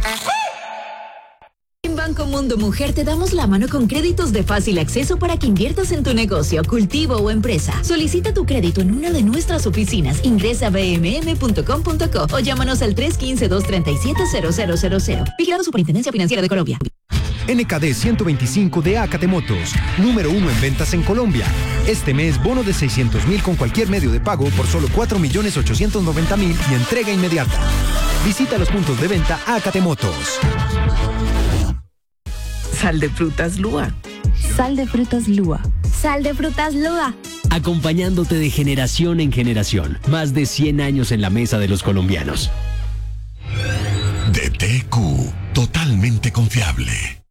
En Banco Mundo Mujer te damos la mano con créditos de fácil acceso para que inviertas en tu negocio, cultivo o empresa. Solicita tu crédito en una de nuestras oficinas. Ingresa a bmm.com.co o llámanos al 315-237-0000. Vigilado Superintendencia Financiera de Colombia. NKD 125 de Acate Motos, número 1 en ventas en Colombia. Este mes, bono de 600.000 con cualquier medio de pago por solo 4.890.000 y entrega inmediata. Visita los puntos de venta Acate Motos. Sal de frutas Lua. Sal de frutas Lua. Sal de frutas Lua. Acompañándote de generación en generación. Más de 100 años en la mesa de los colombianos. DTQ, totalmente confiable.